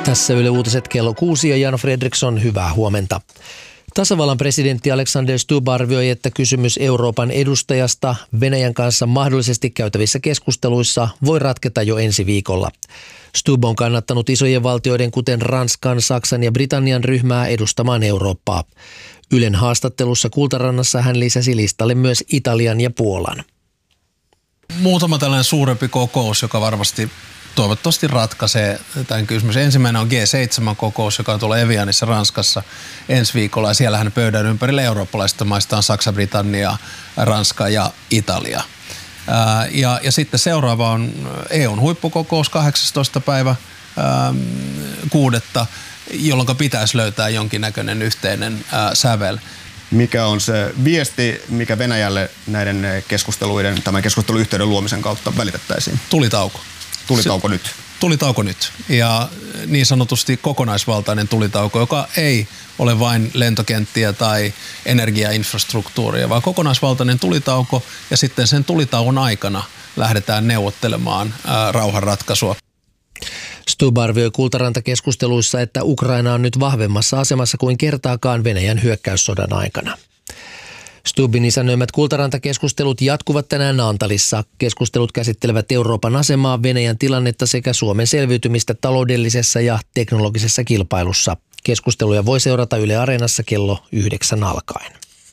Tässä Yle Uutiset kello 6 ja Jan Fredriksson, hyvää huomenta. Tasavallan presidentti Alexander Stubb arvioi, että kysymys Euroopan edustajasta Venäjän kanssa mahdollisesti käytävissä keskusteluissa voi ratketa jo ensi viikolla. Stubb on kannattanut isojen valtioiden kuten Ranskan, Saksan ja Britannian ryhmää edustamaan Eurooppaa. Ylen haastattelussa Kultarannassa hän lisäsi listalle myös Italian ja Puolan. Muutama tällainen suurempi kokous, joka varmasti toivottavasti ratkaisee tämän kysymys. Ensimmäinen on G7-kokous, joka tulee Evianissa Ranskassa ensi viikolla. Ja siellähän pöydän ympärillä eurooppalaisista maista on Saksa, Britannia, Ranska ja Italia. Ja sitten seuraava on EUn huippukokous 18. päivä 6., jolloin pitäisi löytää jonkinnäköinen yhteinen sävel. Mikä on se viesti, mikä Venäjälle näiden tämän keskusteluyhteyden luomisen kautta välitettäisiin? Tulitauko. Tulitauko nyt. Tulitauko nyt. Ja niin sanotusti kokonaisvaltainen tulitauko, joka ei ole vain lentokenttiä tai energiainfrastruktuuria, vaan kokonaisvaltainen tulitauko ja sitten sen tulitauon aikana lähdetään neuvottelemaan rauhanratkaisua. Stubb arvioi Kultaranta-keskusteluissa, että Ukraina on nyt vahvemmassa asemassa kuin kertaakaan Venäjän hyökkäyssodan aikana. Stubbin isännöimät Kultaranta-keskustelut jatkuvat tänään Naantalissa. Keskustelut käsittelevät Euroopan asemaa, Venäjän tilannetta sekä Suomen selviytymistä taloudellisessa ja teknologisessa kilpailussa. Keskusteluja voi seurata Yle Areenassa kello 9 alkaen.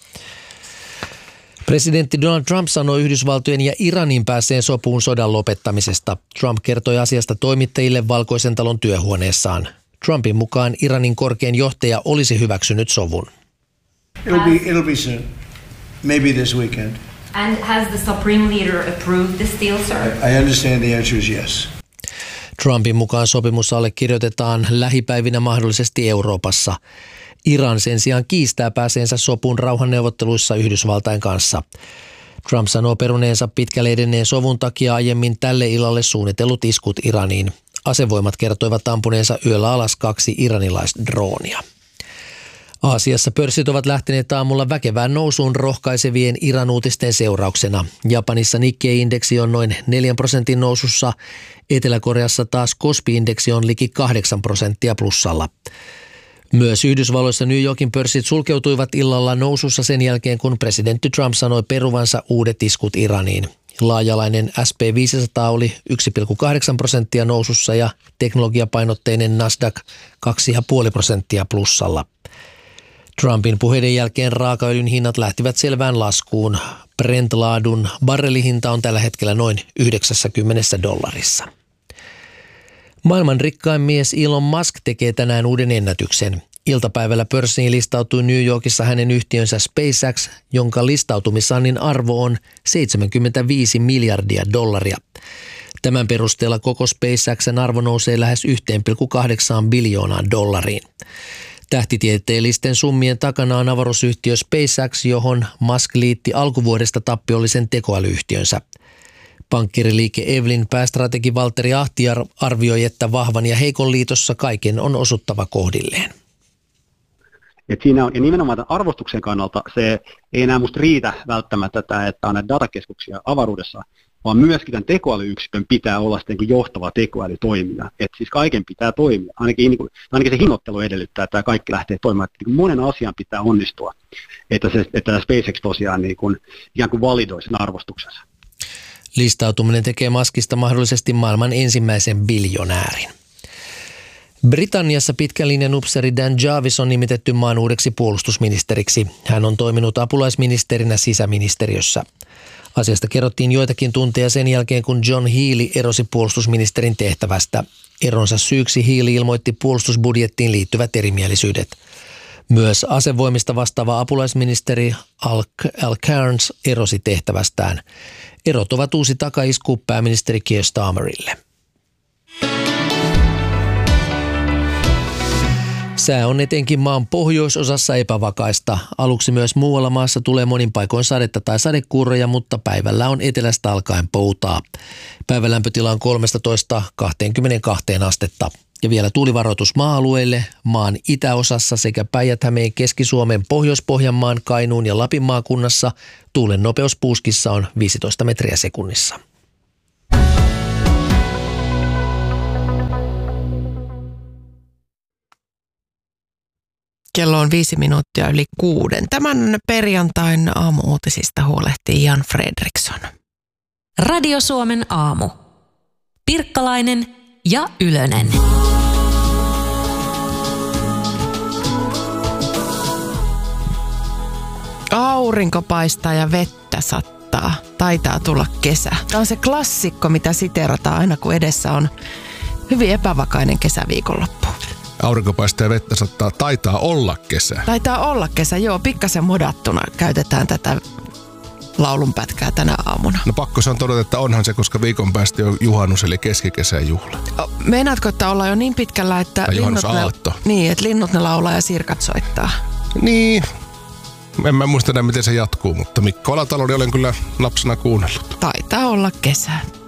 Presidentti Donald Trump sanoi Yhdysvaltojen ja Iranin päässeen sopuun sodan lopettamisesta. Trump kertoi asiasta toimittajille Valkoisen talon työhuoneessaan. Trumpin mukaan Iranin korkein johtaja olisi hyväksynyt sovun. It'll be soon. Maybe this weekend. And has the Supreme Leader approved this deal, sir? I understand the answer is yes. Trumpin mukaan sopimus allekirjoitetaan lähipäivinä mahdollisesti Euroopassa. Iran sen sijaan kiistää pääseensä sopuun rauhanneuvotteluissa Yhdysvaltain kanssa. Trump sanoo peruneensa pitkälle edenneen sovun takia aiemmin tälle illalle suunnitellut iskut Iraniin. Asevoimat kertoivat ampuneensa yöllä alas 2 iranilaisdroonia. Aasiassa pörssit ovat lähteneet aamulla väkevään nousuun rohkaisevien Iran-uutisten seurauksena. Japanissa Nikkei-indeksi on noin 4% nousussa, Etelä-Koreassa taas Kospi-indeksi on liki 8% plussalla. Myös Yhdysvalloissa New Yorkin pörssit sulkeutuivat illalla nousussa sen jälkeen, kun presidentti Trump sanoi peruvansa uudet iskut Iraniin. Laajalainen SP 500 oli 1,8% nousussa ja teknologiapainotteinen Nasdaq 2,5% plussalla. Trumpin puheiden jälkeen raakaöljyn hinnat lähtivät selvään laskuun. Brent-laadun barrelihinta on tällä hetkellä noin $90. Maailman rikkain mies Elon Musk tekee tänään uuden ennätyksen. Iltapäivällä pörssiin listautui New Yorkissa hänen yhtiönsä SpaceX, jonka listautumisannin arvo on $75 miljardia. Tämän perusteella koko SpaceXn arvo nousee lähes $1,8 biljoonaan. Tähtitieteellisten summien takana on avaruusyhtiö SpaceX, johon Musk liitti alkuvuodesta tappiollisen tekoälyyhtiönsä. Pankkiriliike Evelyn päästrategi Valtteri Ahti arvioi, että vahvan ja heikon liitossa kaiken on osuttava kohdilleen. Et siinä on, ja nimenomaan tämän arvostuksen kannalta se ei enää musta riitä välttämättä, että on näitä datakeskuksia avaruudessa, vaan myöskin tämän tekoälyyksikön pitää olla sitten johtava tekoälytoimija. Että siis kaiken pitää toimia. Ainakin se hinnoittelu edellyttää, että tämä kaikki lähtee toimimaan. Että monen asian pitää onnistua, että SpaceX tosiaan ikään kuin validoi sen arvostuksensa. Listautuminen tekee Muskista mahdollisesti maailman ensimmäisen biljonäärin. Britanniassa pitkän linjan upseeri Dan Jarvis on nimitetty maan uudeksi puolustusministeriksi. Hän on toiminut apulaisministerinä sisäministeriössä. Asiasta kerrottiin joitakin tunteja sen jälkeen, kun John Healey erosi puolustusministerin tehtävästä. Eronsa syyksi Healey ilmoitti puolustusbudjettiin liittyvät erimielisyydet. Myös asevoimista vastaava apulaisministeri Al Cairns erosi tehtävästään. Erot ovat uusi takaisku pääministeri Keir Starmerille. Sää on etenkin maan pohjoisosassa epävakaista. Aluksi myös muualla maassa tulee monin paikoin sadetta tai sadekuuroja, mutta päivällä on etelästä alkaen poutaa. Päivän lämpötila on 13–22 astetta. Ja vielä tuulivaroitus maa-alueille, maan itäosassa sekä Päijät-Hämeen, Keski-Suomen, Pohjois-Pohjanmaan, Kainuun ja Lapin maakunnassa. Tuulen nopeus puuskissa on 15 metriä sekunnissa. Kello on 6:05. Tämän perjantain aamu-uutisista huolehtii Jan Fredriksson. Radio Suomen aamu. Pirkkalainen ja Ylönen. Aurinko paistaa ja vettä sattaa. Taitaa tulla kesä. Tämä on se klassikko, mitä siteerataan aina, kun edessä on hyvin epävakainen kesäviikonloppu. Aurinko paistaa ja vettä sattaa. Taitaa olla kesä. Taitaa olla kesä, joo. Pikkasen modattuna käytetään tätä laulunpätkää tänä aamuna. No pakko se on todeta, että onhan se, koska viikon päästä on juhannus eli keskikesän juhla. Meinaatko, että ollaan jo niin pitkällä, että linnut ne laulaa ja sirkat soittaa? Niin. En mä muista enää, miten se jatkuu, mutta Mikko Alatalo olen kyllä lapsena kuunnellut. Taitaa olla kesä.